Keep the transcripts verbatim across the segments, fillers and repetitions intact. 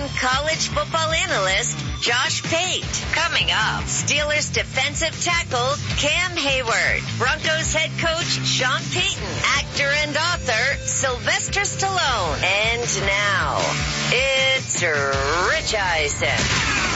and college football analyst Josh Pate. Coming up, Steelers defensive tackle Cam Hayward, Broncos head coach Sean Payton, actor and author Sylvester Stallone. And now, it's Rich Eisen.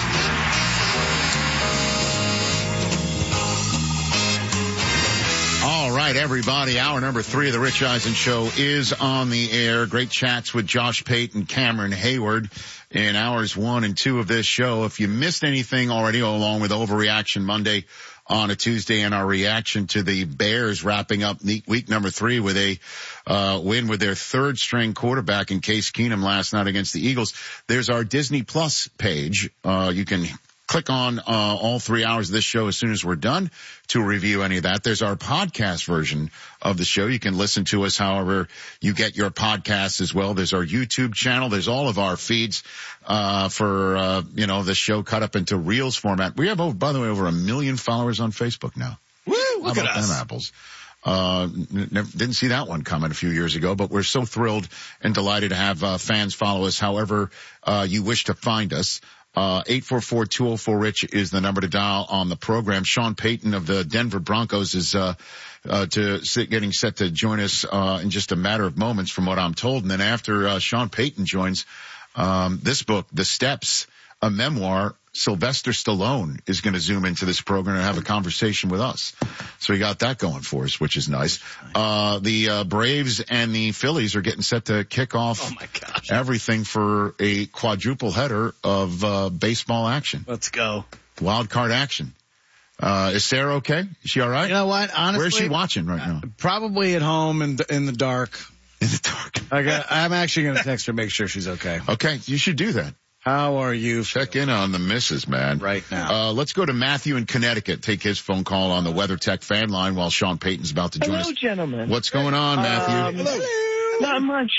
All right, everybody. Hour number three of the Rich Eisen Show is on the air. Great chats with Josh Pate and Cameron Hayward in hours one and two of this show. If you missed anything already, along with Overreaction Monday on a Tuesday and our reaction to the Bears wrapping up week number three with a uh win with their third string quarterback in Case Keenum last night against the Eagles, there's our Disney Plus page. Uh you can click on uh all three hours of this show as soon as we're done to review any of that. There's our podcast version of the show. You can listen to us however you get your podcasts as well. There's our YouTube channel. There's all of our feeds uh for uh you know the show cut up into Reels format. We have, over, by the way, over a million followers on Facebook now. Woo! Look How about at us. them apples? Uh, never, didn't see that one coming a few years ago, but we're so thrilled and delighted to have uh, fans follow us however uh you wish to find us. Uh, eight four four, two oh four, RICH is the number to dial on the program. Sean Payton of the Denver Broncos is, uh, uh, to sit, getting set to join us, uh, in just a matter of moments from what I'm told. And then after, uh, Sean Payton joins, um, this book, The Steps, a memoir, Sylvester Stallone is going to zoom into this program and have a conversation with us. So we got that going for us, which is nice. Uh, the uh, Braves and the Phillies are getting set to kick off Oh my gosh. everything for a quadruple header of uh, baseball action. Let's go. Wild card action. Uh, is Sarah okay? Is she all right? You know what? Honestly, Where is she watching right now? Probably at home in the, in the dark. In the dark. I got, I'm actually going to text her, make sure she's okay. Okay, you should do that. How are you? Check in on the missus, man. Right now. Uh, let's go to Matthew in Connecticut. Take his phone call on the WeatherTech fan line while Sean Payton's about to join Hello, us. gentlemen. What's going on, Matthew? Um, Not much.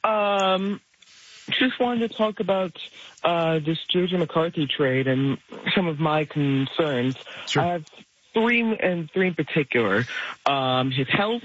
Um, just wanted to talk about uh, this J J McCarthy trade and some of my concerns. Sure. I have three, and three in particular. Um, his health,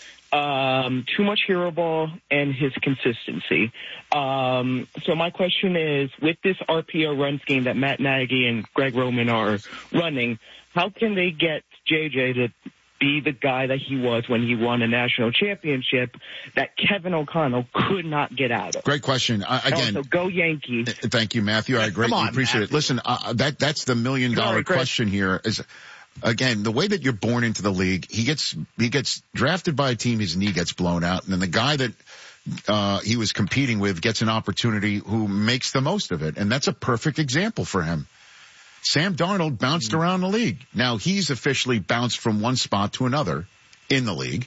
um, too much hero ball, and his consistency. Um, so my question is, with this R P O run scheme that Matt Nagy and Greg Roman are running, how can they get J J to be the guy that he was when he won a national championship that Kevin O'Connell could not get out of? Great question. Uh, again, Also, go Yankees. uh, thank you, Matthew. I greatly on, appreciate Matthew. it. Listen, uh, that that's the million dollar Sorry, Chris. question here is, again, the way that you're born into the league, he gets he gets drafted by a team, his knee gets blown out, and then the guy that uh he was competing with gets an opportunity who makes the most of it, and that's a perfect example for him. Sam Darnold bounced Mm-hmm. around the league. Now he's officially bounced from one spot to another in the league,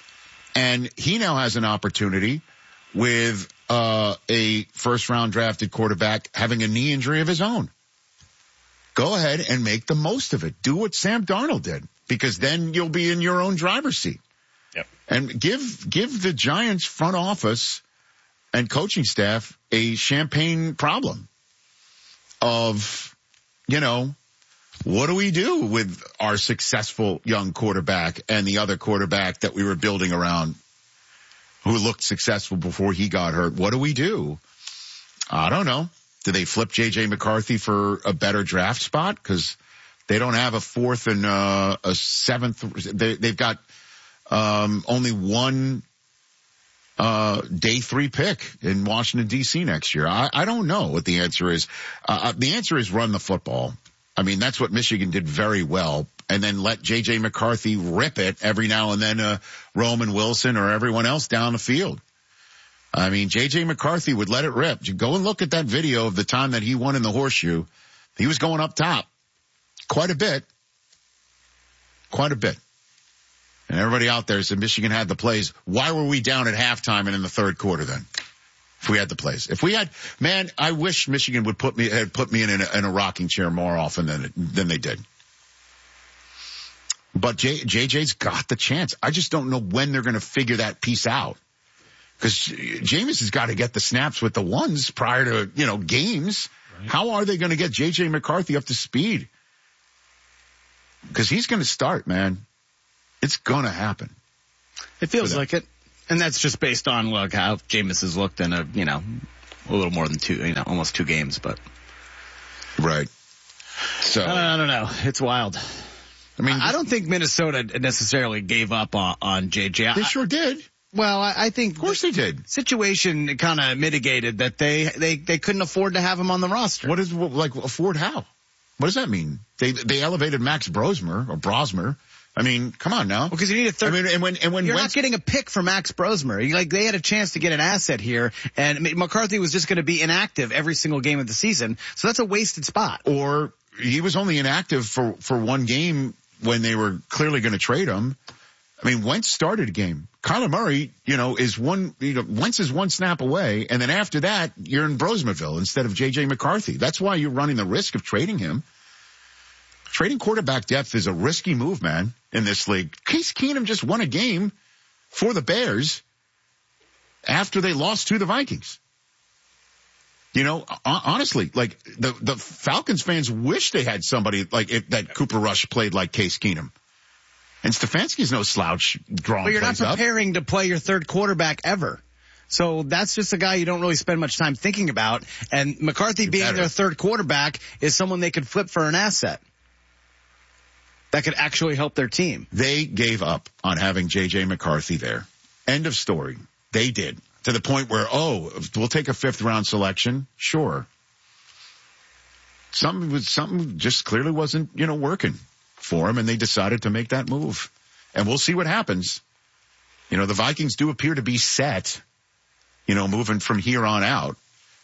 and he now has an opportunity with uh a first round drafted quarterback having a knee injury of his own. Go ahead and make the most of it. Do what Sam Darnold did, because then you'll be in your own driver's seat. Yep. And give give the Giants front office and coaching staff a champagne problem of, you know, what do we do with our successful young quarterback and the other quarterback that we were building around who looked successful before he got hurt? What do we do? I don't know. Do they flip J J McCarthy for a better draft spot? Because they don't have a fourth and uh, a seventh. They, they've got um, only one uh, day three pick in Washington, D C next year. I, I don't know what the answer is. Uh, the answer is run the football. I mean, that's what Michigan did very well. And then let J J McCarthy rip it every now and then, uh, Roman Wilson or everyone else down the field. I mean, J J McCarthy would let it rip. You go and look at that video of the time that he won in the horseshoe. He was going up top quite a bit, quite a bit. And everybody out there said Michigan had the plays. Why were we down at halftime and in the third quarter then? If we had the plays, if we had, man, I wish Michigan would put me, had put me in a, in a rocking chair more often than, than they did. But J, JJ's got the chance. I just don't know when they're going to figure that piece out. Because Jameis has got to get the snaps with the ones prior to, you know, games. Right. How are they going to get J J McCarthy up to speed? Because he's going to start, man. It's going to happen. It feels like it. And that's just based on, look, how Jameis has looked in a, you know, a little more than two, you know, almost two games, but. Right. So. I, I don't know. It's wild. I mean, I, I don't think Minnesota necessarily gave up on, on J J. They sure did. Well, I, I think. Of course they did. Situation kind of mitigated that they, they, they couldn't afford to have him on the roster. What is, like, afford how? What does that mean? They, they elevated Max Brosmer, or Brosmer. I mean, come on now. Because you need a third. I mean, and when, and when you're Wentz, not getting a pick for Max Brosmer. You, like, they had a chance to get an asset here, and McCarthy was just going to be inactive every single game of the season. So that's a wasted spot. Or he was only inactive for, for one game when they were clearly going to trade him. I mean, Wentz started a game. Kyler Murray, you know, is one, you know, Wentz is one snap away. And then after that, you're in Brosmerville instead of J J McCarthy. That's why you're running the risk of trading him. Trading quarterback depth is a risky move, man, in this league. Case Keenum just won a game for the Bears after they lost to the Vikings. You know, honestly, like the, the Falcons fans wish they had somebody like if, that Cooper Rush played like Case Keenum. And Stefanski's no slouch drawing But you're not plays up. preparing to play your third quarterback ever. So that's just a guy you don't really spend much time thinking about. And McCarthy You're being better. their third quarterback is someone they could flip for an asset that could actually help their team. They gave up on having J J McCarthy there. End of story. They did. To the point where, oh, we'll take a fifth round selection. Sure. Something was, something just clearly wasn't, you know, working for him, and they decided to make that move. And we'll see what happens. You know, the Vikings do appear to be set, you know, moving from here on out.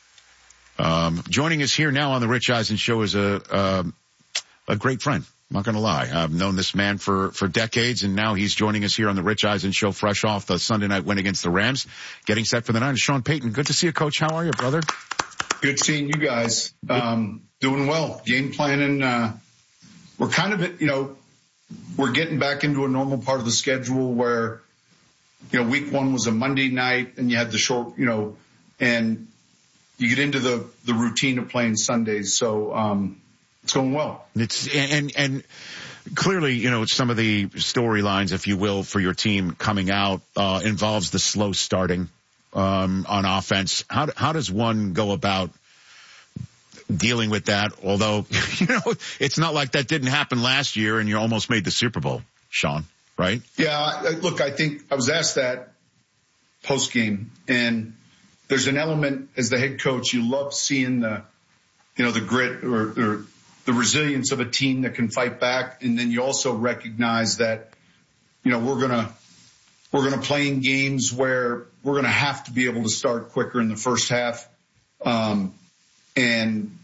Um, joining us here now on the Rich Eisen Show is a, uh, a great friend. I'm not going to lie. I've known this man for, for decades, and now he's joining us here on the Rich Eisen Show, fresh off the Sunday night win against the Rams, getting set for the night. Sean Payton, good to see you, Coach. How are you, brother? Good seeing you guys. Um, doing well. Game planning. Uh, we're kind of, you know, we're getting back into a normal part of the schedule where, you know, week one was a Monday night, and you had the short, you know, and you get into the, the routine of playing Sundays. So, um, it's going well. It's, and, and clearly, you know, some of the storylines, if you will, for your team coming out, uh, involves the slow starting, um, on offense. How, how does one go about dealing with that? Although, you know, it's not like that didn't happen last year and you almost made the Super Bowl, Sean, right? Yeah. I, look, I think I was asked that post game, and there's an element as the head coach, you love seeing the, you know, the grit or, or the resilience of a team that can fight back. And then you also recognize that, you know, we're going to, we're going to play in games where we're going to have to be able to start quicker in the first half. Um, and,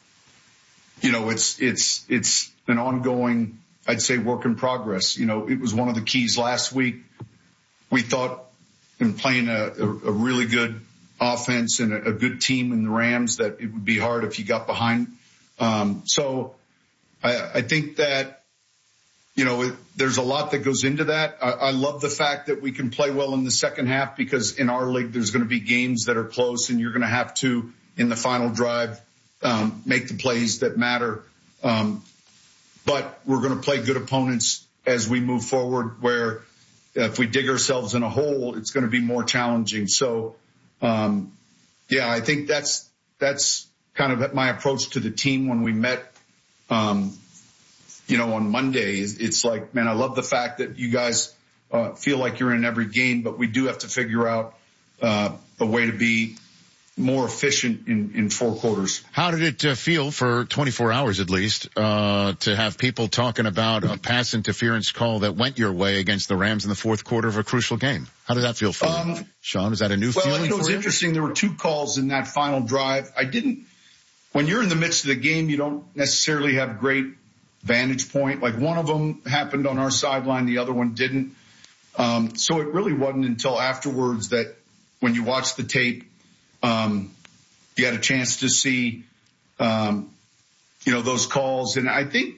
you know, it's, it's, it's an ongoing, I'd say, work in progress. You know, it was one of the keys last week. We thought in playing a, a, a really good offense and a, a good team in the Rams that it would be hard if you got behind. Um, so I, I think that, you know, it, there's a lot that goes into that. I, I love the fact that we can play well in the second half, because in our league, there's going to be games that are close, and you're going to have to, in the final drive, um, make the plays that matter. Um, but we're going to play good opponents as we move forward, where if we dig ourselves in a hole, it's going to be more challenging. So, um, yeah, I think that's, that's, kind of my approach to the team when we met, um, you know, on Monday. It's like, man, I love the fact that you guys uh, feel like you're in every game, but we do have to figure out uh, a way to be more efficient in, in four quarters. How did it uh, feel for twenty-four hours at least uh, to have people talking about a pass interference call that went your way against the Rams in the fourth quarter of a crucial game? How did that feel for um, you, Sean? Is that a new well, feeling you know, it was for you? Interesting. There were two calls in that final drive. I didn't, when you're in the midst of the game, you don't necessarily have great vantage point. Like, one of them happened on our sideline, the other one didn't. Um, so it really wasn't until afterwards that when you watch the tape, um, you had a chance to see, um, you know, those calls. And I think,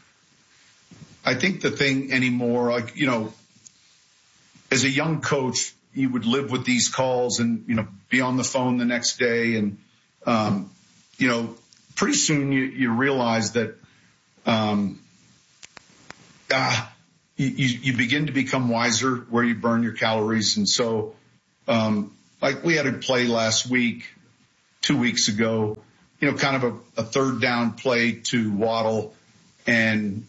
I think the thing anymore, like, you know, as a young coach, you would live with these calls and, you know, be on the phone the next day. And, um, you know, pretty soon you, you realize that, um, ah, you, you begin to become wiser where you burn your calories. And so, um, like we had a play last week two weeks ago, you know, kind of a, a third down play to Waddle and,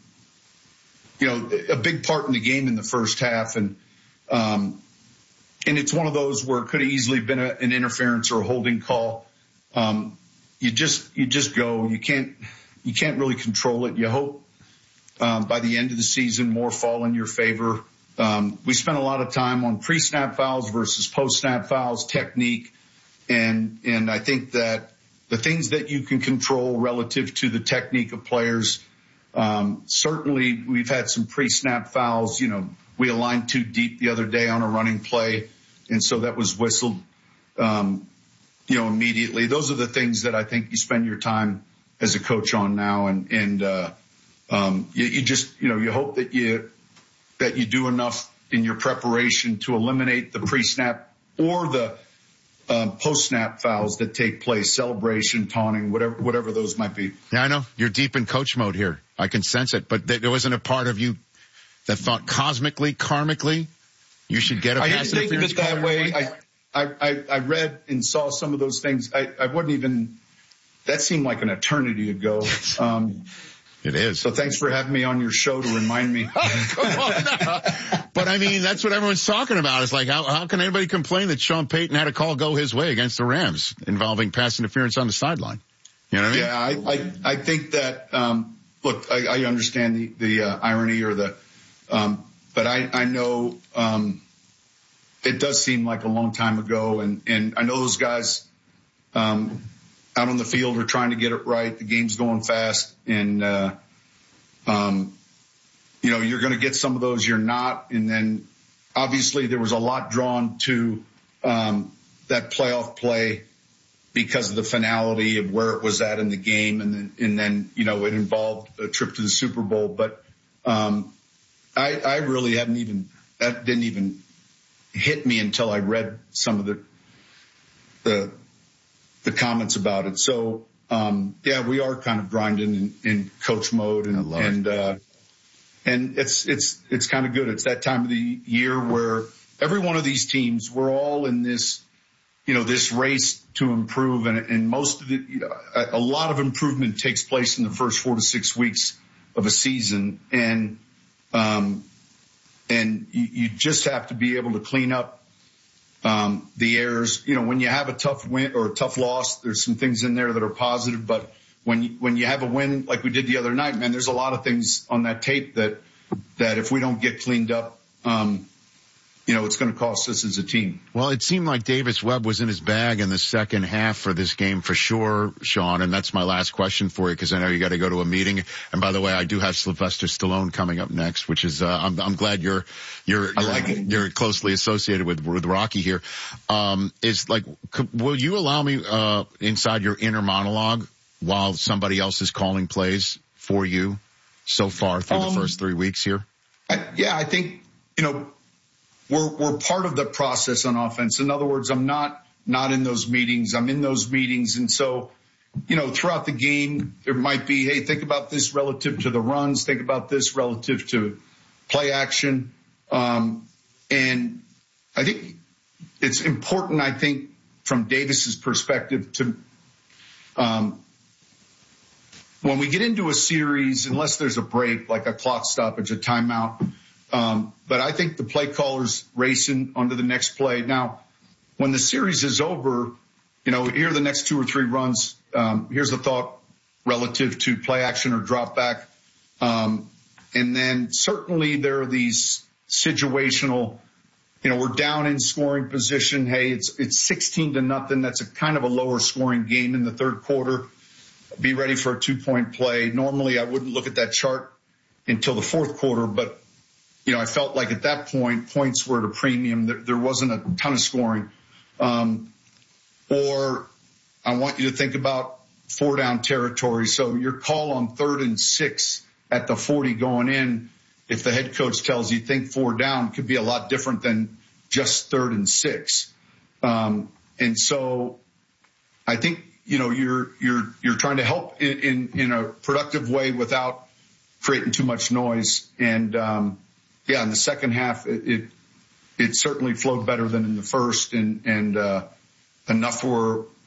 you know, a big part in the game in the first half. And, um, and it's one of those where it could have easily been a, an interference or a holding call. Um, you just, you just go, you can't, you can't really control it. You hope, um, by the end of the season, more fall in your favor. Um, we spent a lot of time on pre-snap fouls versus post-snap fouls, technique. And, and I think that the things that you can control relative to the technique of players, um, certainly we've had some pre-snap fouls. You know, we aligned too deep the other day on a running play. And so that was whistled, um, you know, immediately. Those are the things that I think you spend your time as a coach on now. And, and, uh, um, you, you just, you know, you hope that you, that you do enough in your preparation to eliminate the pre-snap or the, Um, post-snap fouls that take place, celebration, taunting, whatever, whatever those might be. Yeah, I know. You're deep in coach mode here. I can sense it. But there wasn't a part of you that thought cosmically, karmically, you should get a I pass didn't think of it that way. way? I, I, I read and saw some of those things. I, I wouldn't even, that seemed like an eternity ago. Um, It is. So thanks for having me on your show to remind me. Come on now. But I mean, that's what everyone's talking about. It's like, how, how can anybody complain that Sean Payton had a call go his way against the Rams involving pass interference on the sideline? You know what I mean? Yeah, I, I, I think that, um, look, I, I understand the, the, uh, irony or the, um, but I, I know, um, it does seem like a long time ago. And, and I know those guys, um, out on the field are trying to get it right. The game's going fast and, uh, um, you know, you're going to get some of those you're not. And then obviously there was a lot drawn to, um, that playoff play because of the finality of where it was at in the game. And then, and then, you know, it involved a trip to the Super Bowl. But, um, I, I really hadn't even, that didn't even hit me until I read some of the, the, the comments about it. So, um, yeah, we are kind of grinding in, in coach mode and, and, uh, and it's, it's, it's kind of good. It's that time of the year where every one of these teams, we're all in this, you know, this race to improve. And, and most of the, you know, a, a lot of improvement takes place in the first four to six weeks of a season. And, um, and you, you just have to be able to clean up Um, the errors. You know, when you have a tough win or a tough loss, there's some things in there that are positive, but when you, when you have a win like we did the other night, man, there's a lot of things on that tape that, that if we don't get cleaned up, um, you know, it's going to cost us as a team. Well, it seemed like Davis Webb was in his bag in the second half for this game for sure, Sean. And that's my last question for you because I know you got to go to a meeting. And by the way, I do have Sylvester Stallone coming up next, which is, uh, I'm, I'm glad you're, you're, I you're, like it. you're closely associated with, with Rocky here. Um, is like, could, will you allow me, uh, inside your inner monologue while somebody else is calling plays for you so far through um, the first three weeks here? I, yeah, I think, you know, We're, we're part of the process on offense. In other words, I'm not, not in those meetings. I'm in those meetings. And so, you know, throughout the game, there might be, hey, think about this relative to the runs. Think about this relative to play action. Um, and I think it's important, I think, from Davis's perspective to, um, when we get into a series, unless there's a break, like a clock stoppage, a timeout, Um, but I think the play caller's racing onto the next play. Now, when the series is over, you know, here are the next two or three runs. Um, here's the thought relative to play action or drop back. Um, and then certainly there are these situational, you know, we're down in scoring position. Hey, it's, it's sixteen to nothing. That's a kind of a lower scoring game in the third quarter. Be ready for a two point play. Normally I wouldn't look at that chart until the fourth quarter, but you know, I felt like at that point, points were at a premium. There, there wasn't a ton of scoring. Um, or I want you to think about four down territory. So your call on third and six at the forty going in, if the head coach tells you think four down, could be a lot different than just third and six. Um, and so I think, you know, you're, you're, you're trying to help in, in, in a productive way without creating too much noise. And, um, yeah, in the second half, it, it, it certainly flowed better than in the first and, and, uh, enough where,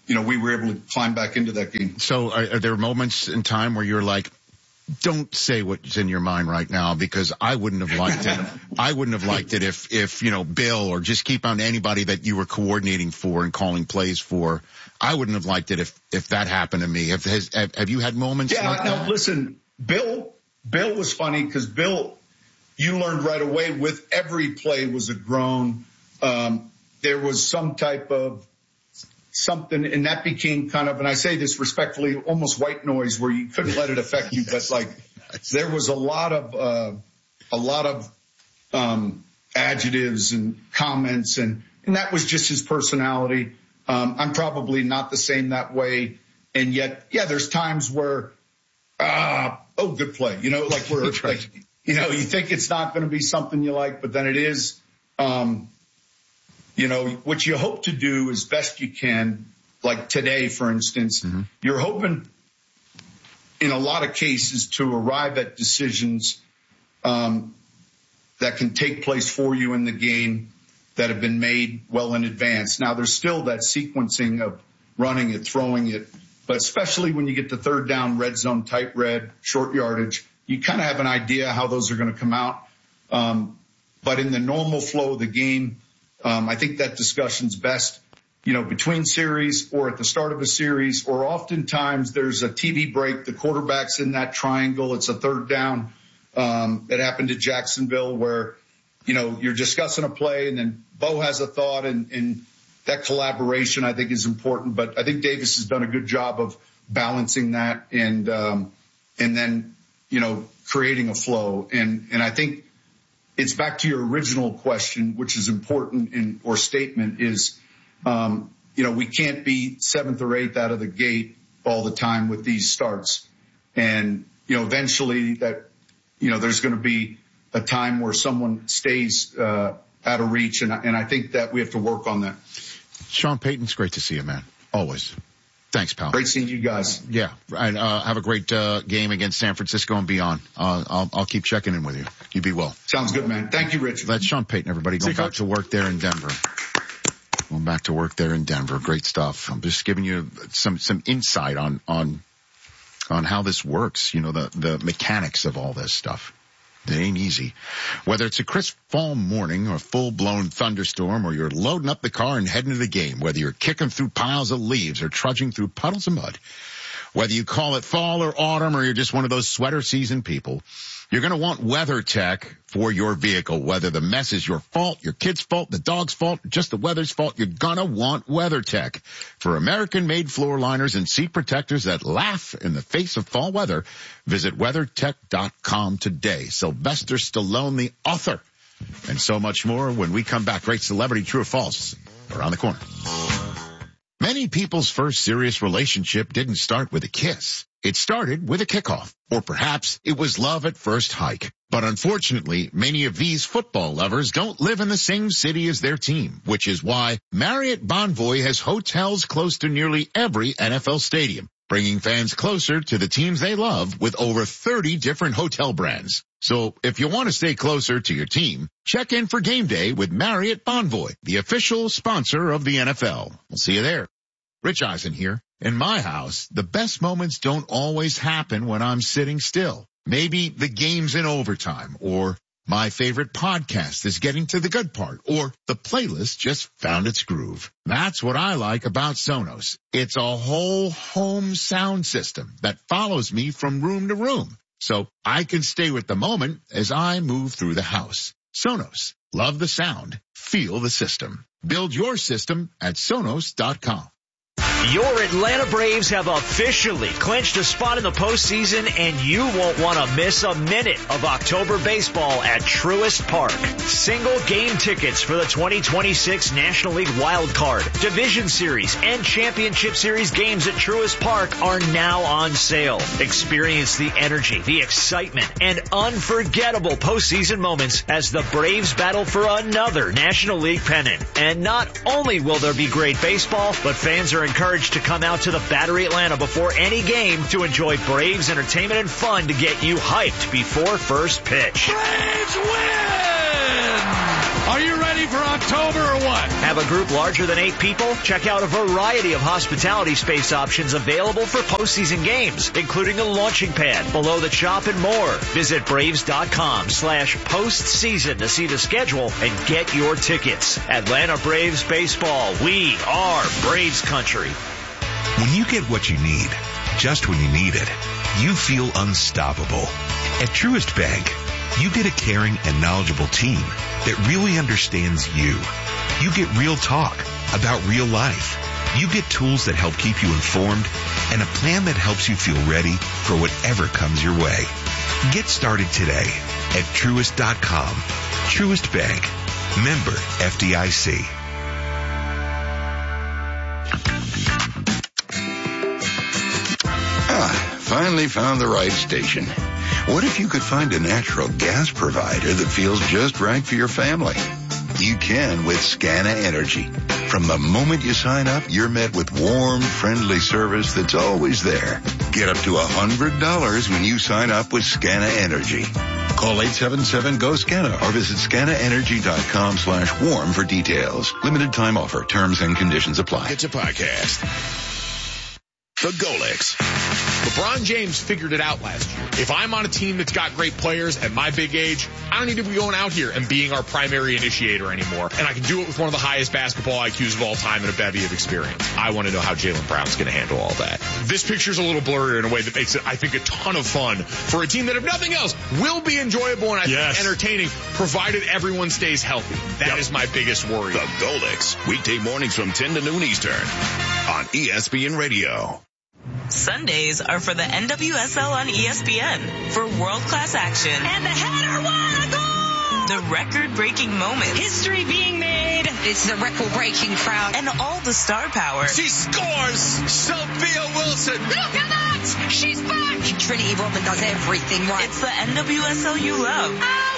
you know, we were able to climb back into that game. So are, are there moments in time where you're like, don't say what's in your mind right now, because I wouldn't have liked it. I wouldn't have liked it if, if, you know, Bill, or just keep on anybody that you were coordinating for and calling plays for. I wouldn't have liked it if, if that happened to me. Have, has, have, have you had moments yeah, like no, that? Listen, Bill, Bill was funny because Bill, you learned right away with every play was a groan. Um, there was some type of something, and that became kind of, and I say this respectfully, almost white noise where you couldn't let it affect you, but like there was a lot of, uh, a lot of, um, adjectives and comments, and, and that was just his personality. Um, I'm probably not the same that way. And yet, yeah, there's times where, ah, oh, good play. You know, like we're like, you know, you think it's not going to be something you like, but then it is. Um, You know, what you hope to do as best you can, like today, for instance, mm-hmm. you're hoping in a lot of cases to arrive at decisions um, that can take place for you in the game that have been made well in advance. Now, there's still that sequencing of running it, throwing it, but especially when you get to third down, red zone, tight red, short yardage, you kind of have an idea how those are going to come out. Um, but in the normal flow of the game, Um, I think that discussion's best, you know, between series or at the start of a series, or oftentimes there's a T V break. The quarterback's in that triangle. It's a third down. Um, it happened to Jacksonville where, you know, you're discussing a play and then Bo has a thought, and, and that collaboration I think is important. But I think Davis has done a good job of balancing that and, um, and then, you know, creating a flow. And, and I think, it's back to your original question, which is important in, or statement is, um, you know, we can't be seventh or eighth out of the gate all the time with these starts. And, you know, eventually that, you know, there's going to be a time where someone stays, uh, out of reach. And, and I think that we have to work on that. Sean Payton, it's great to see you, man. Always. Thanks, pal. Great seeing you guys. Yeah. And, uh, have a great, uh, game against San Francisco and beyond. Uh, I'll, I'll keep checking in with you. You be well. Sounds good, man. Thank you, Rich. That's Sean Payton, everybody. Going back to work there in Denver. Going back to work there in Denver. Great stuff. I'm just giving you some, some insight on, on, on how this works. You know, the, the mechanics of all this stuff. It ain't easy. Whether it's a crisp fall morning or a full-blown thunderstorm, or you're loading up the car and heading to the game, whether you're kicking through piles of leaves or trudging through puddles of mud, whether you call it fall or autumn, or you're just one of those sweater season people, you're going to want WeatherTech for your vehicle. Whether the mess is your fault, your kid's fault, the dog's fault, just the weather's fault, you're going to want WeatherTech. For American-made floor liners and seat protectors that laugh in the face of fall weather, visit WeatherTech dot com today. Sylvester Stallone, the author, and so much more when we come back. Great Celebrity, True or False, around the corner. Many people's first serious relationship didn't start with a kiss. It started with a kickoff, or perhaps it was love at first hike. But unfortunately, many of these football lovers don't live in the same city as their team, which is why Marriott Bonvoy has hotels close to nearly every N F L stadium, bringing fans closer to the teams they love with over thirty different hotel brands. So if you want to stay closer to your team, check in for game day with Marriott Bonvoy, the official sponsor of the N F L. We'll see you there. Rich Eisen here. In my house, the best moments don't always happen when I'm sitting still. Maybe the game's in overtime, or my favorite podcast is getting to the good part, or the playlist just found its groove. That's what I like about Sonos. It's a whole home sound system that follows me from room to room, so I can stay with the moment as I move through the house. Sonos. Love the sound. Feel the system. Build your system at Sonos dot com. Your Atlanta Braves have officially clinched a spot in the postseason, and you won't want to miss a minute of October baseball at Truist Park. Single game tickets for the twenty twenty-six National League Wild Card, Division Series, and Championship Series games at Truist Park are now on sale. Experience the energy, the excitement, and unforgettable postseason moments as the Braves battle for another National League pennant. And not only will there be great baseball, but fans are encouraged to come out to the Battery Atlanta before any game to enjoy Braves entertainment and fun to get you hyped before first pitch. Braves win! Are you ready ready for October or what? Have a group larger than eight people? Check out a variety of hospitality space options available for postseason games, including a launching pad, below the chop, and more. Visit Braves.com slash postseason to see the schedule and get your tickets. Atlanta Braves baseball. We are Braves country. When you get what you need, just when you need it, you feel unstoppable. At Truist Bank, you get a caring and knowledgeable team that really understands you. You get real talk about real life. You get tools that help keep you informed and a plan that helps you feel ready for whatever comes your way. Get started today at Truist dot com. Truist Bank. Member F D I C. Ah, finally found the right station. What if you could find a natural gas provider that feels just right for your family? You can with Scana Energy. From the moment you sign up, you're met with warm, friendly service that's always there. Get up to one hundred dollars when you sign up with Scana Energy. Call eight seven seven, G O, SCANA or visit scanaenergy.com slash warm for details. Limited time offer. Terms and conditions apply. It's a podcast. The Golix. LeBron James figured it out last year. If I'm on a team that's got great players at my big age, I don't need to be going out here and being our primary initiator anymore. And I can do it with one of the highest basketball I Qs of all time and a bevy of experience. I want to know how Jaylen Brown's going to handle all that. This picture's a little blurry in a way that makes it, I think, a ton of fun for a team that, if nothing else, will be enjoyable and I yes. think entertaining, provided everyone stays healthy. That yep. is my biggest worry. The Golix, weekday mornings from ten to noon Eastern on E S P N Radio. Sundays are for the N W S L on E S P N for world-class action. And the header, what a goal! The record-breaking moments. History being made. It's the record-breaking crowd. And all the star power. She scores! Sophia Wilson! Look at that! She's back! Trinity Rodman does everything right. It's the N W S L you love.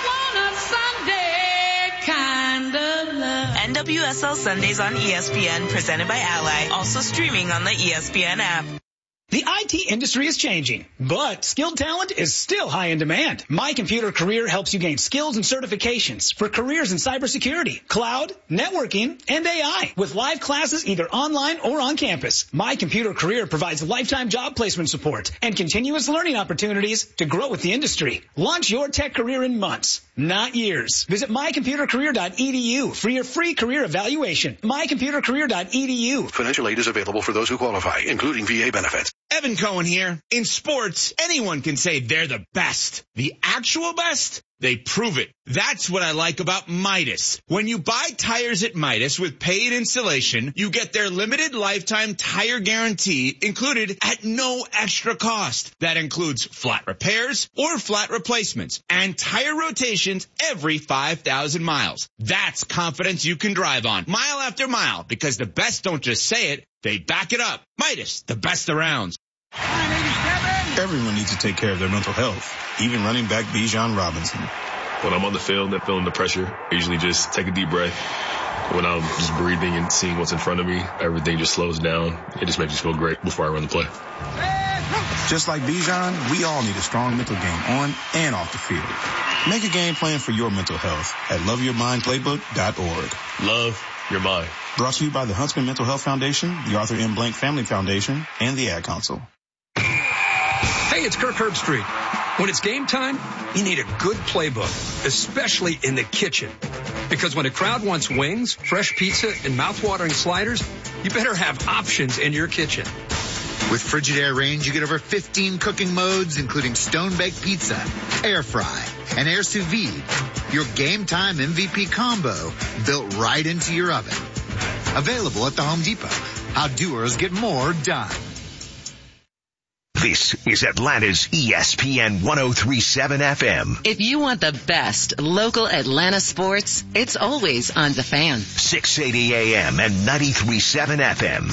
I want a Sunday kind of love. N W S L Sundays on E S P N, presented by Ally. Also streaming on the E S P N app. The I T industry is changing, but skilled talent is still high in demand. My Computer Career helps you gain skills and certifications for careers in cybersecurity, cloud, networking, and A I with live classes either online or on campus. My Computer Career provides lifetime job placement support and continuous learning opportunities to grow with the industry. Launch your tech career in months, not years. Visit my computer career dot e d u for your free career evaluation. my computer career dot e d u. Financial aid is available for those who qualify, including V A benefits. Evan Cohen here. In sports, anyone can say they're the best. The actual best? They prove it. That's what I like about Midas. When you buy tires at Midas with paid installation, you get their limited lifetime tire guarantee included at no extra cost. That includes flat repairs or flat replacements and tire rotations every five thousand miles. That's confidence you can drive on mile after mile, because the best don't just say it, they back it up. Midas, the best around. Everyone needs to take care of their mental health, even running back Bijan Robinson. When I'm on the field and feeling the pressure, I usually just take a deep breath. When I'm just breathing and seeing what's in front of me, everything just slows down. It just makes me feel great before I run the play. Just like Bijan, we all need a strong mental game on and off the field. Make a game plan for your mental health at love your mind playbook dot org. Love your mind. Brought to you by the Huntsman Mental Health Foundation, the Arthur M. Blank Family Foundation, and the Ad Council. Hey, it's Kirk Herbstreit. When it's game time, you need a good playbook, especially in the kitchen. Because when a crowd wants wings, fresh pizza, and mouth-watering sliders, you better have options in your kitchen. With Frigidaire Range, you get over fifteen cooking modes, including stone-baked pizza, air fry, and air sous vide. Your game time M V P combo built right into your oven. Available at the Home Depot. How doers get more done. This is Atlanta's E S P N one oh three point seven F M. If you want the best local Atlanta sports, it's always on The Fan. six eighty A M and ninety-three point seven F M.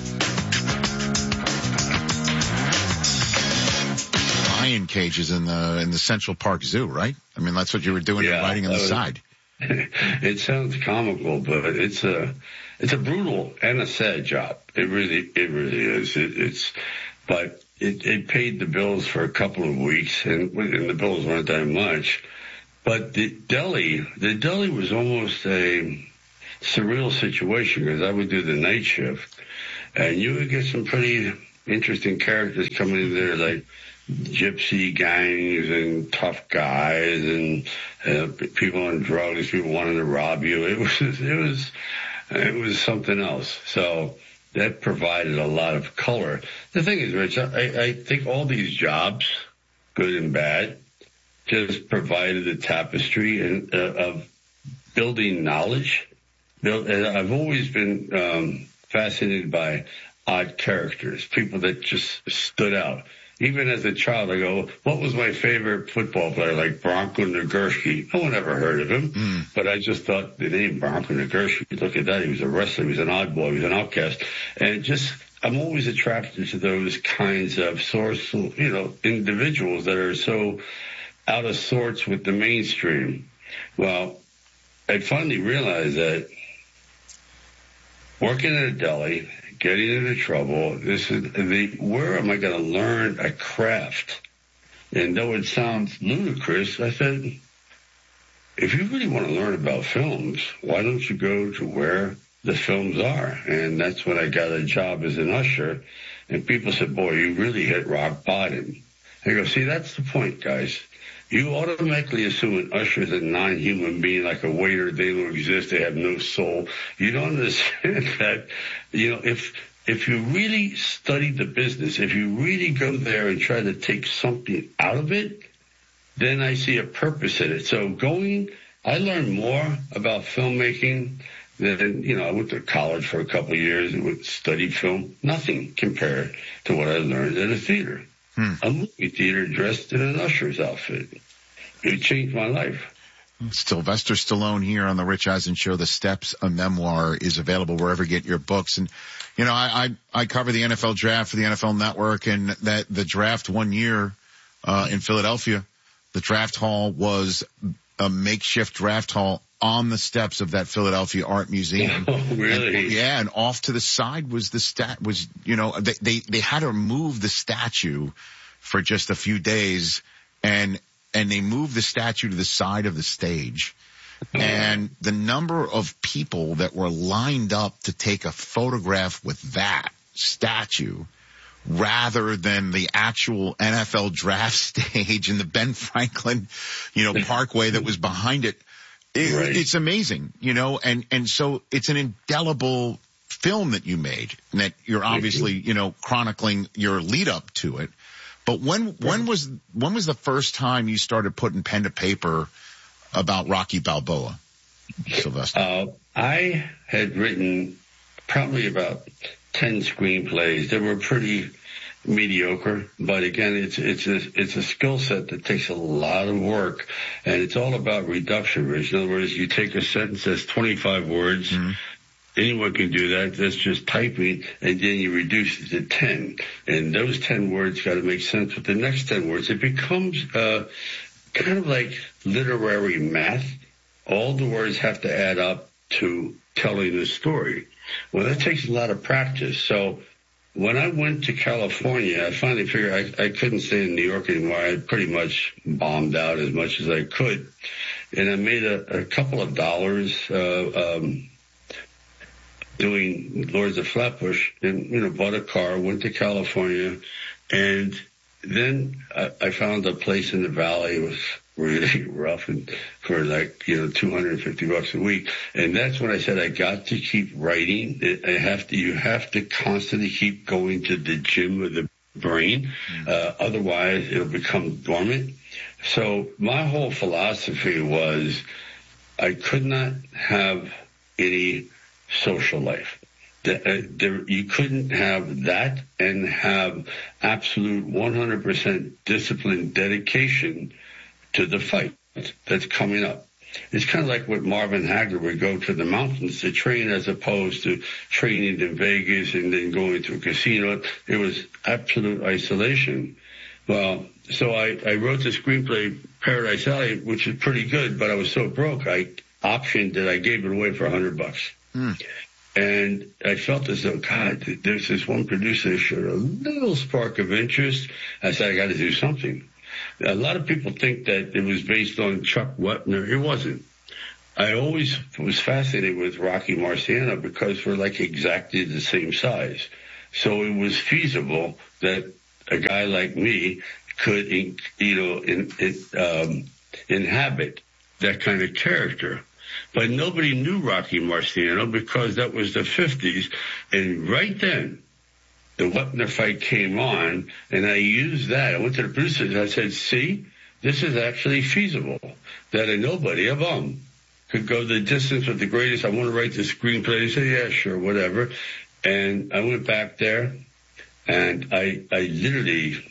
Lion cages in the in the Central Park Zoo, right? I mean, that's what you were doing, yeah, riding on the was, side. It sounds comical, but it's a it's a brutal and a sad job. It really it really is. It, it's but. It, it paid the bills for a couple of weeks, and, and the bills weren't that much. But the deli, the deli was almost a surreal situation because I would do the night shift, and you would get some pretty interesting characters coming in there, like gypsy gangs and tough guys and uh, people on drugs, people wanting to rob you. It was, it was, it was something else. So that provided a lot of color. The thing is, Rich, I, I think all these jobs, good and bad, just provided the tapestry and, uh, of building knowledge. Build, and I've always been um, fascinated by odd characters, people that just stood out. Even as a child, I go, what was my favorite football player? Like Bronco Nagurski. No one ever heard of him, mm. but I just thought the name Bronco Nagurski, look at that. He was a wrestler. He was an oddball. He was an outcast. And just, I'm always attracted to those kinds of source, you know, individuals that are so out of sorts with the mainstream. Well, I finally realized that working at a deli, getting into trouble, this is the, where am I going to learn a craft? And though it sounds ludicrous, I said, if you really want to learn about films, why don't you go to where the films are? And that's when I got a job as an usher. And people said, boy, you really hit rock bottom. I go, see, that's the point, guys. You automatically assume an usher is a non-human being, like a waiter. They don't exist. They have no soul. You don't understand that, you know, if, if you really study the business, if you really go there and try to take something out of it, then I see a purpose in it. So going, I learned more about filmmaking than, you know, I went to college for a couple of years and studied film. Nothing compared to what I learned at a theater. Hmm. A movie theater dressed in an usher's outfit. It changed my life. Sylvester Stallone here on the Rich Eisen Show. The Steps, a memoir, is available wherever you get your books. And, you know, I, I, I cover the N F L draft for the N F L Network, and that the draft one year, uh, in Philadelphia, the draft hall was a makeshift draft hall on the steps of that Philadelphia Art Museum. Oh, really? And, yeah, and off to the side was the stat was, you know, they, they, they had to move the statue for just a few days, and, and they moved the statue to the side of the stage. Oh. And the number of people that were lined up to take a photograph with that statue rather than the actual N F L draft stage and the Ben Franklin, you know, parkway that was behind it. It, right. It's amazing, you know, and, and so it's an indelible film that you made, and that you're obviously, you know, chronicling your lead up to it. But when, when was, when was the first time you started putting pen to paper about Rocky Balboa, Sylvester? Uh, I had written probably about ten screenplays. They were pretty mediocre, but again, it's it's a it's a skill set that takes a lot of work, and it's all about reduction, Rich. In other words, you take a sentence that's twenty-five words. Mm-hmm. Anyone can do that. That's just typing, and then you reduce it to ten, and those ten words got to make sense with the next ten words. It becomes uh, kind of like literary math. All the words have to add up to telling the story. Well, that takes a lot of practice. So when I went to California, I finally figured I, I couldn't stay in New York anymore. I pretty much bombed out as much as I could. And I made a, a couple of dollars uh, um, doing Lords of Flatbush, and, you know, bought a car, went to California, and then I, I found a place in the valley. It was really rough, and for like, you know, two hundred fifty bucks a week. And that's when I said, I got to keep writing. I have to, you have to constantly keep going to the gym of the brain. Uh, otherwise it'll become dormant. So my whole philosophy was I could not have any social life. There, you couldn't have that and have absolute one hundred percent discipline, dedication to the fight that's coming up. It's kind of like what Marvin Hagler would go to the mountains to train, as opposed to training in Vegas and then going to a casino. It was absolute isolation. Well, so I, I wrote the screenplay Paradise Alley, which is pretty good, but I was so broke, I optioned it. I gave it away for a hundred bucks. Mm. And I felt as though, God, there's this one producer that showed a little spark of interest. I said, I got to do something. A lot of people think that it was based on Chuck Wepner. It wasn't. I always was fascinated with Rocky Marciano because we're like exactly the same size. So it was feasible that a guy like me could, you know, in, in, um, inhabit that kind of character. But nobody knew Rocky Marciano because that was the fifties. And right then, the Wepner fight came on, and I used that. I went to the producers and I said, see, this is actually feasible, that a nobody, a bum, could go the distance with the greatest. I want to write the screenplay. They said, yeah, sure, whatever. And I went back there, and I I literally,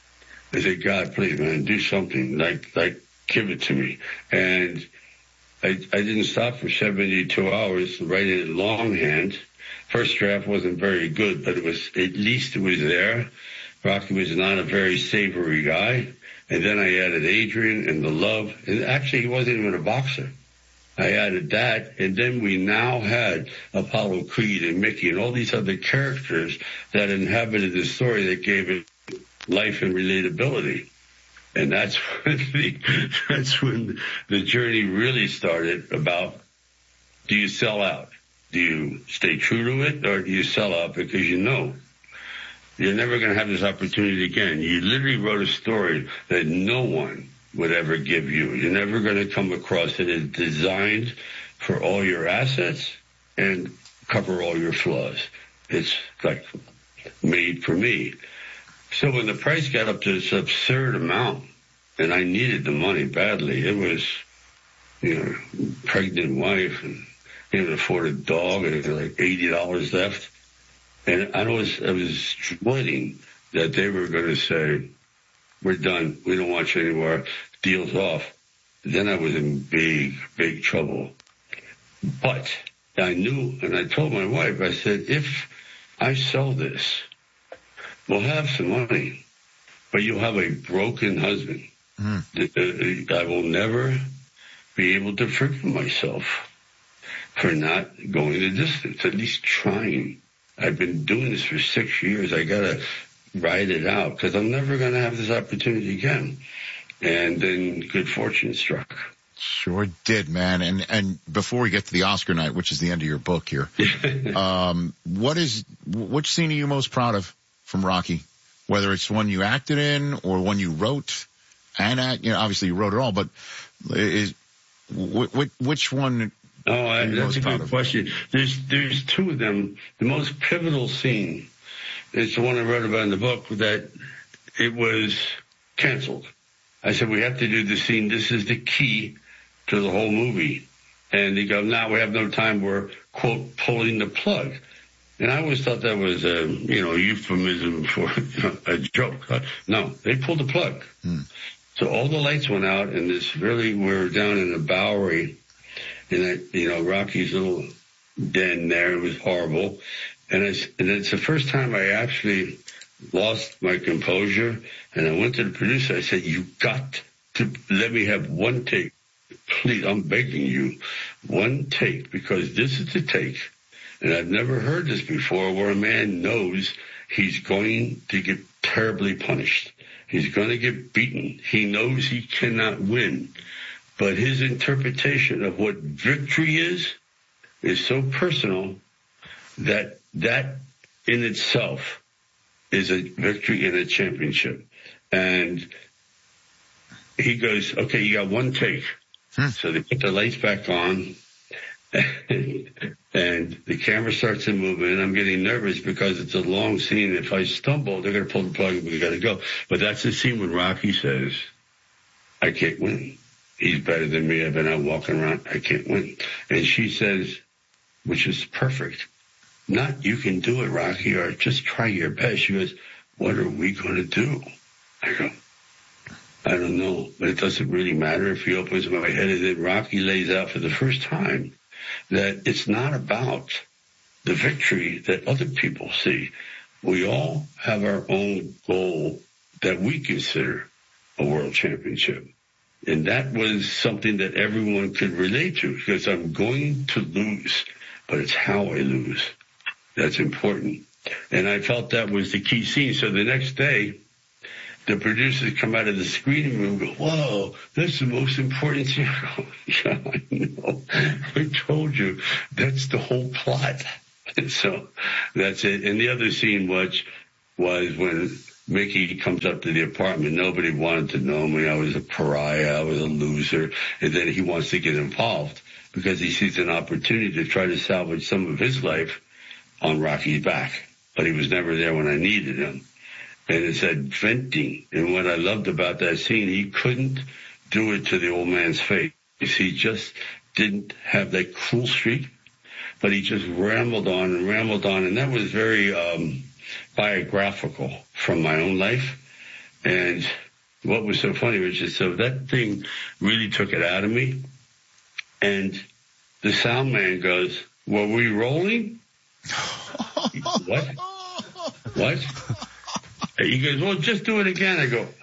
I said, God, please, man, do something. Like, like give it to me. And I, I didn't stop for seventy-two hours writing it longhand. First draft wasn't very good, but it was, at least it was there. Rocky was not a very savory guy. And then I added Adrian and the love. And actually, he wasn't even a boxer. I added that, and then we now had Apollo Creed and Mickey and all these other characters that inhabited the story that gave it life and relatability. And that's when the, that's when the journey really started about, do you sell out? Do you stay true to it, or do you sell out because you know you're never going to have this opportunity again? You literally wrote a story that no one would ever give you. You're never going to come across it. It's designed for all your assets and cover all your flaws. It's like made for me. So when the price got up to this absurd amount, and I needed the money badly, it was, you know, pregnant wife and can't afford a dog and like eighty dollars left. And I was, I was dreading that they were going to say, we're done. We don't want you anymore. Deal's off. Then I was in big, big trouble. But I knew, and I told my wife, I said, if I sell this, we'll have some money, but you'll have a broken husband. Mm. I will never be able to forgive myself for not going the distance, at least trying. I've been doing this for six years. I got to ride it out because I'm never going to have this opportunity again. And then good fortune struck. Sure did, man. And and before we get to the Oscar night, which is the end of your book here, um, what is which scene are you most proud of from Rocky? Whether it's one you acted in or one you wrote and act, you know, obviously you wrote it all, but is which, which one? Oh, I, that's a good question. There's there's two of them. The most pivotal scene is the one I wrote about in the book that it was canceled. I said, we have to do the scene. This is the key to the whole movie. And they go, now we have no time. We're, quote, pulling the plug. And I always thought that was a, you know, euphemism for you know, a joke. No, they pulled the plug. Hmm. So all the lights went out, and this really, we're down in the Bowery, in that, you know, Rocky's little den there. It was horrible. And, I, and it's the first time I actually lost my composure. And I went to the producer. I said, you got to let me have one take. Please, I'm begging you, one take, because this is the take. And I've never heard this before where a man knows he's going to get terribly punished. He's going to get beaten. He knows he cannot win. But his interpretation of what victory is, is so personal that that in itself is a victory and a championship. And he goes, okay, you got one take. Hmm. So they put the lights back on and the camera starts to move and I'm getting nervous because it's a long scene. If I stumble, they're going to pull the plug and we got to go. But that's the scene when Rocky says, I can't win. He's better than me. I've been out walking around. I can't win. And she says, which is perfect, not you can do it, Rocky, or just try your best. She goes, what are we going to do? I go, I don't know, but it doesn't really matter. If he opens my head and then Rocky lays out for the first time that it's not about the victory that other people see. We all have our own goal that we consider a world championship. And that was something that everyone could relate to because I'm going to lose, but it's how I lose. That's important. And I felt that was the key scene. So the next day, the producers come out of the screening room and go, whoa, that's the most important scene. I go, yeah, I know. I told you. That's the whole plot. So that's it. And the other scene was, was when Mickey comes up to the apartment. Nobody wanted to know me. I was a pariah. I was a loser. And then he wants to get involved because he sees an opportunity to try to salvage some of his life on Rocky's back. But he was never there when I needed him. And it said venting. And what I loved about that scene, he couldn't do it to the old man's face. He just didn't have that cruel streak, but he just rambled on and rambled on. And that was very um, biographical from my own life. And what was so funny was just so that thing really took it out of me. And the sound man goes, were we rolling? What? What? He goes, well, just do it again. I go,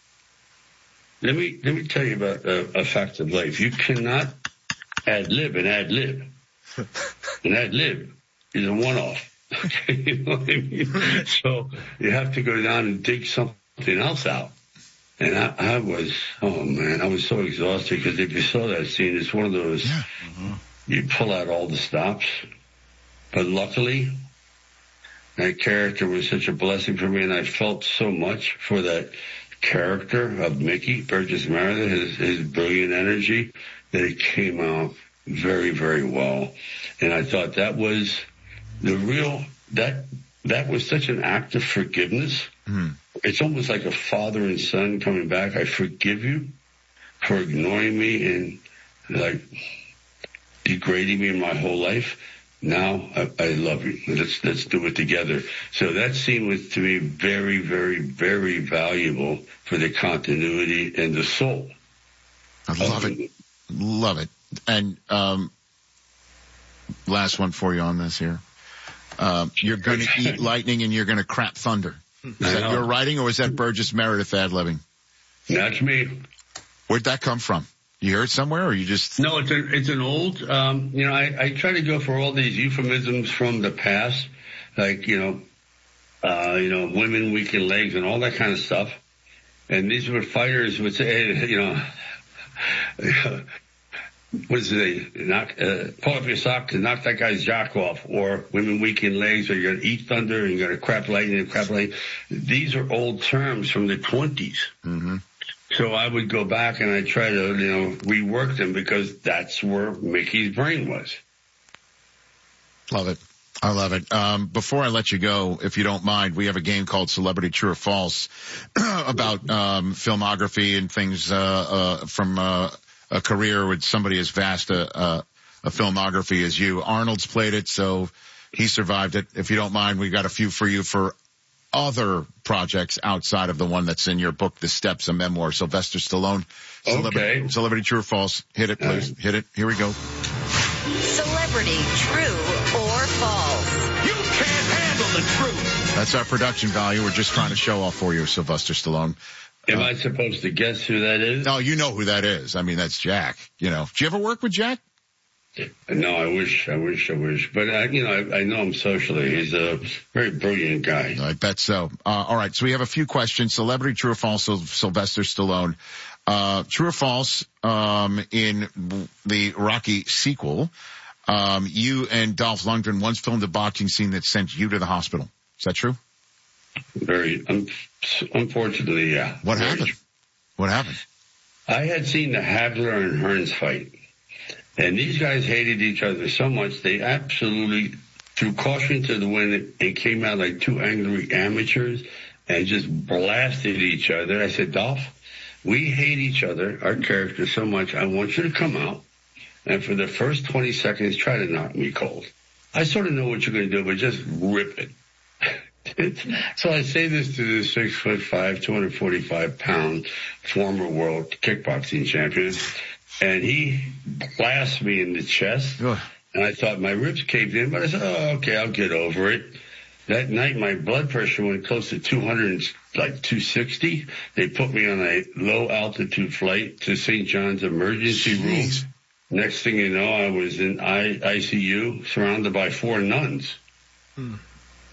let me, let me tell you about uh, a fact of life. You cannot ad-lib and ad-lib. An ad-lib is a one-off. Okay, you know what I mean? So you have to go down and dig something else out. And I, I was, oh man, I was so exhausted because if you saw that scene, it's one of those, yeah. mm-hmm. you pull out all the stops. But luckily, that character was such a blessing for me, and I felt so much for that character of Mickey, Burgess Meredith, his, his brilliant energy, that it came out very, very well. And I thought that was the real, that, that was such an act of forgiveness. Mm. It's almost like a father and son coming back. I forgive you for ignoring me and like degrading me in my whole life. Now I, I love you. Let's let's do it together. So that scene was to me very, very, very valuable for the continuity and the soul. I love um, it. Love it. And um last one for you on this here. Um, you're going to eat lightning and you're going to crap thunder. Is that your writing or was that Burgess Meredith ad-libbing? That's me. Where'd that come from? You heard somewhere or you just... No, it's a, it's an old, um, you know, I, I try to go for all these euphemisms from the past, like, you know, uh, you know, women, weakened legs and all that kind of stuff. And these were fighters would say, you know, what is it? Knock, uh, pull up your socks and knock that guy's jock off, or women weakened legs, or you're going to eat thunder and you're going to crap lightning and crap lightning. These are old terms from the twenties. Mm-hmm. So I would go back and I'd try to, you know, rework them because that's where Mickey's brain was. Love it. I love it. Um, before I let you go, if you don't mind, we have a game called Celebrity True or False about um, filmography and things uh, uh, from uh, a career with somebody as vast a, a, a filmography as you. Arnold's played it, so he survived it. If you don't mind, we got a few for you for other projects outside of the one that's in your book, The Steps, a memoir. Sylvester Stallone. Celebrity, okay. Celebrity True or False. Hit it, please. Right. Hit it. Here we go. Celebrity True or False. You can't handle the truth. That's our production value. We're just trying to show off for you, Sylvester Stallone. Am uh, I supposed to guess who that is? No, you know who that is. I mean, that's Jack. You know, did you ever work with Jack? No, I wish, I wish, I wish. But, I, you know, I, I know him socially. He's a very brilliant guy. I bet so. Uh, all right. So we have a few questions. Celebrity True or False, Sylvester Stallone. Uh, true or false, um, in the Rocky sequel, um, you and Dolph Lundgren once filmed a boxing scene that sent you to the hospital. Is that true? Very, un- unfortunately, yeah. What very happened? True. What happened? I had seen the Hagler and Hearns fight. And these guys hated each other so much, they absolutely threw caution to the wind and came out like two angry amateurs and just blasted each other. I said, Dolph, we hate each other, our characters so much, I want you to come out and for the first twenty seconds, try to knock me cold. I sort of know what you're going to do, but just rip it. So I say this to the six foot five, two hundred forty-five pound former world kickboxing champion. And he blasted me in the chest, Ugh. and I thought my ribs caved in, but I said, oh, okay, I'll get over it. That night, my blood pressure went close to two hundred, like two sixty. They put me on a low-altitude flight to Saint John's emergency Jeez. room. Next thing you know, I was in I- ICU, surrounded by four nuns. Hmm.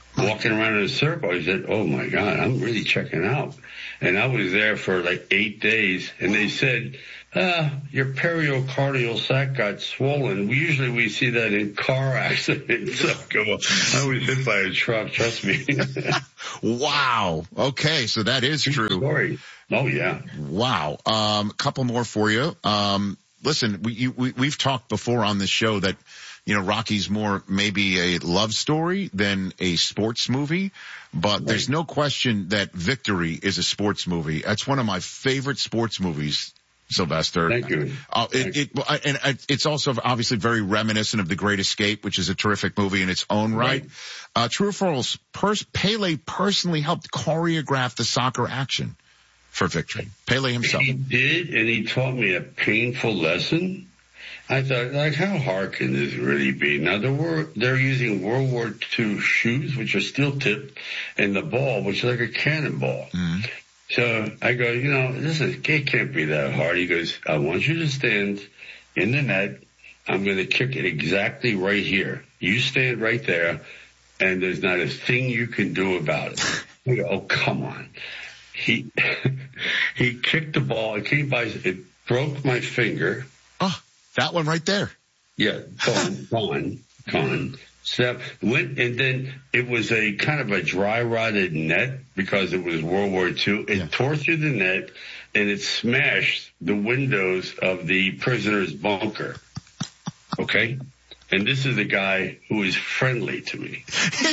walking around in a circle. I said, oh my God, I'm really checking out. And I was there for like eight days and they said, uh, your periocardial sac got swollen. We usually we see that in car accidents. So I was hit by a truck, trust me. Wow. Okay. So that is true. Story. Oh yeah. Wow. Um, a couple more for you. Um, listen, we, you, we, we've talked before on this show that, you know, Rocky's more maybe a love story than a sports movie, but right. There's no question that Victory is a sports movie. That's one of my favorite sports movies, Sylvester. Thank you. Uh, it, it, and it's also obviously very reminiscent of The Great Escape, which is a terrific movie in its own right. right. Uh, true or false, pers- Pele personally helped choreograph the soccer action for Victory. Pele himself. He did, and he taught me a painful lesson. I thought, like, how hard can this really be? Now, there were, they're using World War Two shoes, which are steel tipped, and the ball, which is like a cannonball. Mm-hmm. So I go, you know, this is, it can't be that hard. He goes, I want you to stand in the net. I'm going to kick it exactly right here. You stand right there, and there's not a thing you can do about it. I go, oh, come on. He, he kicked the ball. It came by, it broke my finger. Oh. That one right there. Yeah, gone, gone, gone. Step went, and then it was a kind of a dry rotted net because it was World War Two. It yeah. tore through the net and it smashed the windows of the prisoner's bunker. Okay, and this is a guy who is friendly to me.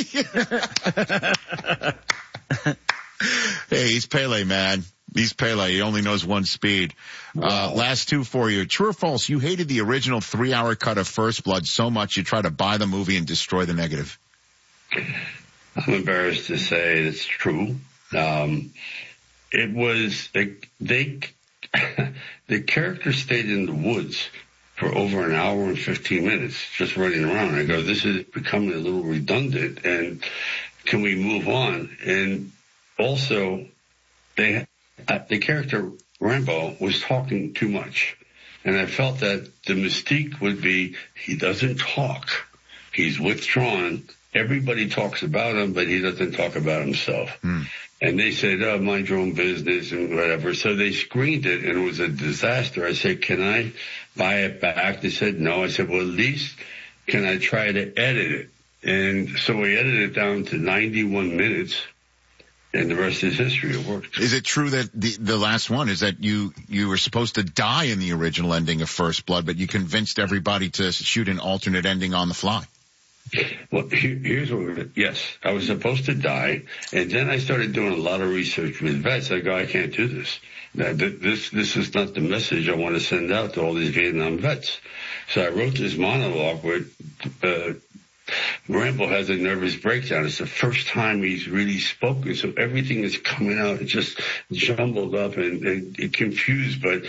Hey, he's Pele, man. He's Pele. He only knows one speed. Wow. Uh, last two for you. True or false? You hated the original three hour cut of First Blood so much you try to buy the movie and destroy the negative. I'm embarrassed to say it's true. Um, it was, they, they the character stayed in the woods for over an hour and fifteen minutes just running around. I go, this is becoming a little redundant and can we move on? And also, they, Uh, the character Rambo was talking too much. And I felt that the mystique would be he doesn't talk. He's withdrawn. Everybody talks about him, but he doesn't talk about himself. Mm. And they said, oh, mind your own business and whatever. So they screened it and it was a disaster. I said, can I buy it back? They said, no. I said, well, at least can I try to edit it? And so we edited it down to ninety-one minutes. And the rest is history. It worked. Is it true that the the last one is that you you were supposed to die in the original ending of First Blood, but you convinced everybody to shoot an alternate ending on the fly? Well, here, here's what we're, yes, I was supposed to die, and then I started doing a lot of research with vets. I go, I can't do this. Now, th- this this is not the message I want to send out to all these Vietnam vets. So I wrote this monologue with. Uh, Rambo has a nervous breakdown. It's the first time he's really spoken, so everything is coming out just jumbled up and, and, and confused, but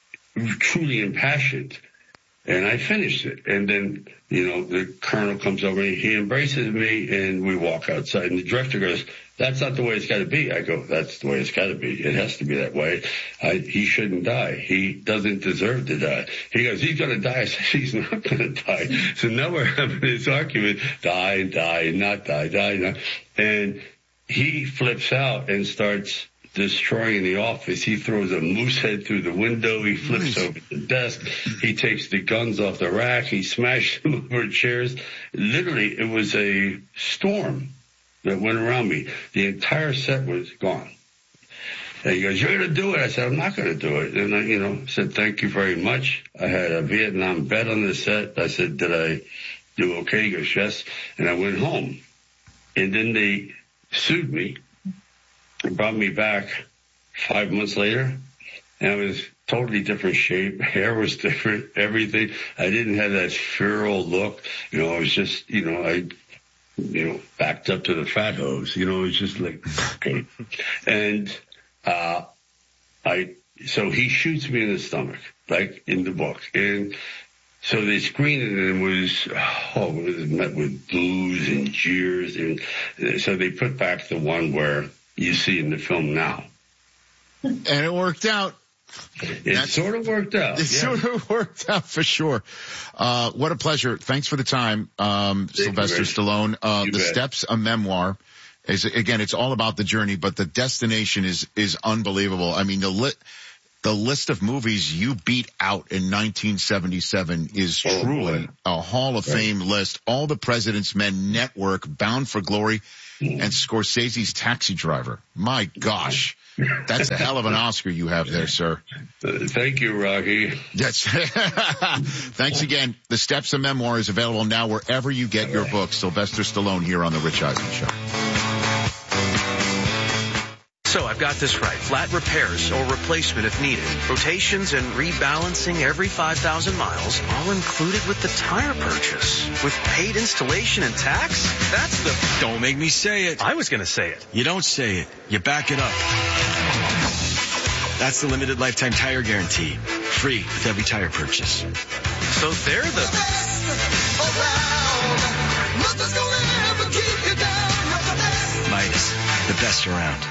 truly impassioned. And I finished it. And then, you know, the colonel comes over and he embraces me and we walk outside. And the director goes, that's not the way it's got to be. I go, that's the way it's got to be. It has to be that way. I, he shouldn't die. He doesn't deserve to die. He goes, he's going to die. I said, he's not going to die. So now we're having this argument, die, die, not die, die, not. And he flips out and starts destroying the office. He throws a moose head through the window. He flips nice. over the desk. He takes the guns off the rack. He smashed them over chairs. Literally, it was a storm that went around me. The entire set was gone. And he goes, you're going to do it. I said, I'm not going to do it. And I, you know, said, thank you very much. I had a Vietnam vet on the set. I said, did I do okay? He goes, yes. And I went home. And then they sued me. Brought me back five months later, and I was totally different shape. Hair was different, everything. I didn't have that feral look. You know, I was just, you know, I, you know, backed up to the fat hose. You know, it was just like, okay. And, uh, I, so he shoots me in the stomach, like in the book. And so they screened it and it was, oh, it was met with boos and jeers. And so they put back the one where you see in the film now. And it worked out. It That's, sort of worked out. It yeah. sort of worked out for sure. Uh, what a pleasure. Thanks for the time, um, Sylvester Stallone. Uh, The bet. Steps, a memoir. Is, again, it's all about the journey, but the destination is, is unbelievable. I mean, the lit, the list of movies you beat out in nineteen seventy-seven is oh, truly boy. a Hall of right. Fame list. All the President's Men Network, Bound for Glory, mm. and Scorsese's Taxi Driver. My gosh. That's a hell of an Oscar you have there, sir. Uh, thank you, Rocky. Yes. Thanks again. The Steps, a memoir is available now wherever you get your books. Sylvester Stallone here on The Rich Eisen Show. So I've got this right. Flat repairs or replacement if needed. Rotations and rebalancing every five thousand miles, all included with the tire purchase. With paid installation and tax? That's the... Don't make me say it. I was going to say it. You don't say it. You back it up. That's the limited lifetime tire guarantee. Free with every tire purchase. So they're the... Midas, the best around.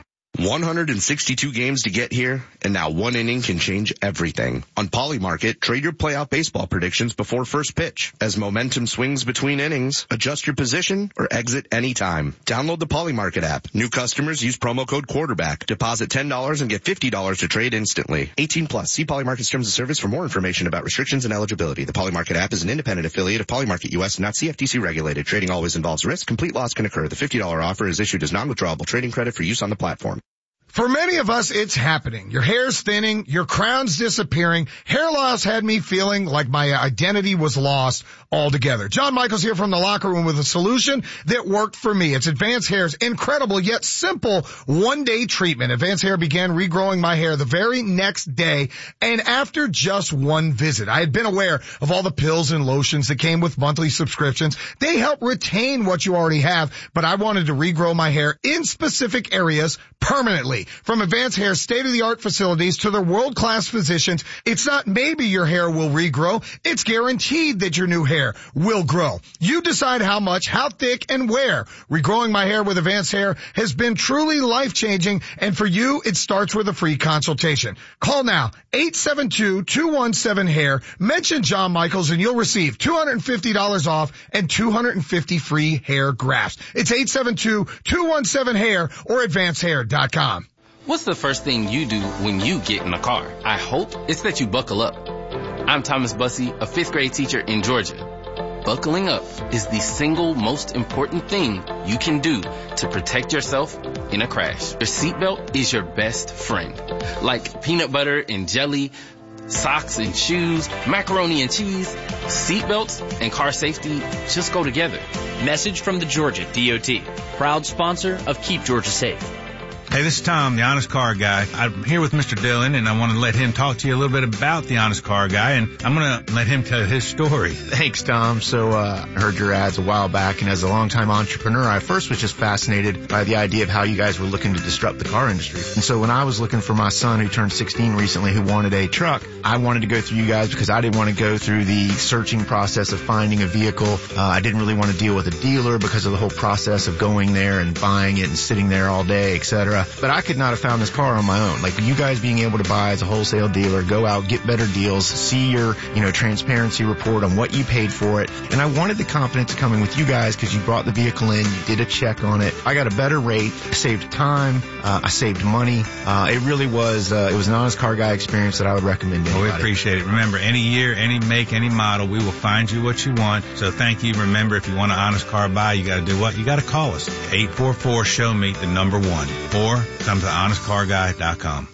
one hundred sixty-two games to get here, and now one inning can change everything. On Polymarket, trade your playoff baseball predictions before first pitch. As momentum swings between innings, adjust your position or exit anytime. Download the Polymarket app. New customers use promo code quarterback. Deposit ten dollars and get fifty dollars to trade instantly. eighteen plus. See Polymarket's terms of service for more information about restrictions and eligibility. The Polymarket app is an independent affiliate of Polymarket U S and not C F T C regulated. Trading always involves risk. Complete loss can occur. The fifty dollars offer is issued as non-withdrawable trading credit for use on the platform. For many of us, it's happening. Your hair's thinning, your crown's disappearing. Hair loss had me feeling like my identity was lost altogether. John Michaels here from the locker room with a solution that worked for me. It's Advanced Hair's incredible yet simple one-day treatment. Advanced Hair began regrowing my hair the very next day, and after just one visit. I had been aware of all the pills and lotions that came with monthly subscriptions. They help retain what you already have, but I wanted to regrow my hair in specific areas permanently. From Advanced Hair's state-of-the-art facilities to their world-class physicians, it's not maybe your hair will regrow, it's guaranteed that your new hair will grow. You decide how much, how thick, and where. Regrowing my hair with Advanced Hair has been truly life-changing, and for you, it starts with a free consultation. Call now, eight seven two, two one seven, hair. Mention John Michaels, and you'll receive two hundred fifty dollars off and two hundred fifty free hair grafts. It's eight seven two, two one seven, hair or advanced hair dot com. What's the first thing you do when you get in the car? I hope it's that you buckle up. I'm Thomas Bussey, a fifth grade teacher in Georgia. Buckling up is the single most important thing you can do to protect yourself in a crash. Your seatbelt is your best friend. Like peanut butter and jelly, socks and shoes, macaroni and cheese, seatbelts and car safety just go together. Message from the Georgia D O T, proud sponsor of Keep Georgia Safe. Hey, this is Tom, the Honest Car Guy. I'm here with Mister Dillon, and I want to let him talk to you a little bit about the Honest Car Guy, and I'm going to let him tell his story. Thanks, Tom. So, uh, I heard your ads a while back, and as a longtime entrepreneur, I first was just fascinated by the idea of how you guys were looking to disrupt the car industry. And so when I was looking for my son, who turned sixteen recently, who wanted a truck, I wanted to go through you guys because I didn't want to go through the searching process of finding a vehicle. Uh, I didn't really want to deal with a dealer because of the whole process of going there and buying it and sitting there all day, et cetera. But I could not have found this car on my own. Like you guys being able to buy as a wholesale dealer, go out, get better deals, see your, you know, transparency report on what you paid for it. And I wanted the confidence of coming with you guys because you brought the vehicle in, you did a check on it. I got a better rate, I saved time, uh, I saved money. Uh, it really was, uh, it was an Honest Car Guy experience that I would recommend to anybody. Well, we appreciate it. Remember, any year, any make, any model, we will find you what you want. So thank you. Remember, if you want an Honest Car Buy, you got to do what? You got to call us. eight four four, show me the number one. Or come to honest car guy dot com.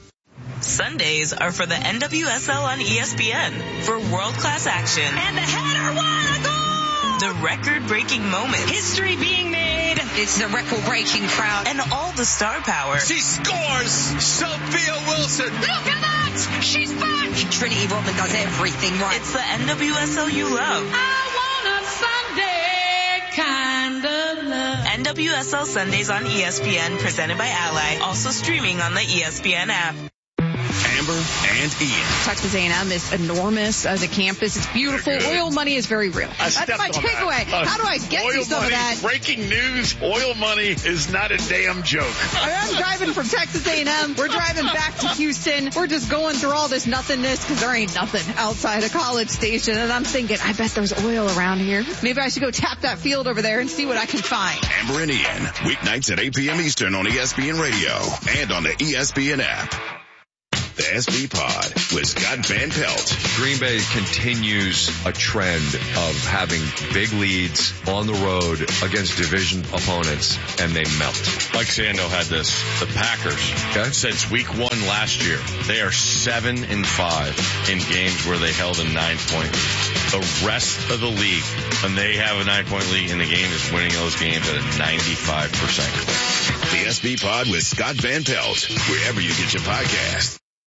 Sundays are for the N W S L on E S P N for world-class action. And the header won a goal! The record-breaking moments. History being made. It's the record-breaking crowd. And all the star power. She scores! Sophia Wilson! Look at that! She's back! Trinity Rodman does everything right. It's the N W S L you love. I want a Sunday kind of love. N W S L Sundays on E S P N, presented by Ally. Also streaming on the E S P N app. Amber and Ian. Texas A and M is enormous as a campus. It's beautiful. Oil money is very real. I That's my takeaway. That. How do I get oil you some money, of that? Breaking news, oil money is not a damn joke. I'm driving from Texas A and M. We're driving back to Houston. We're just going through all this nothingness because there ain't nothing outside of College Station. And I'm thinking, I bet there's oil around here. Maybe I should go tap that field over there and see what I can find. Amber and Ian, weeknights at eight p.m. Eastern on E S P N Radio and on the E S P N app. The S B Pod with Scott Van Pelt. Green Bay continues a trend of having big leads on the road against division opponents, and they melt. Like Sando had this, the Packers, okay. Since week one last year, they are seven and five in games where they held a nine-point lead. The rest of the league, when they have a nine-point lead in the game, is winning those games at a ninety-five percent clip. The S B Pod with Scott Van Pelt, wherever you get your podcast.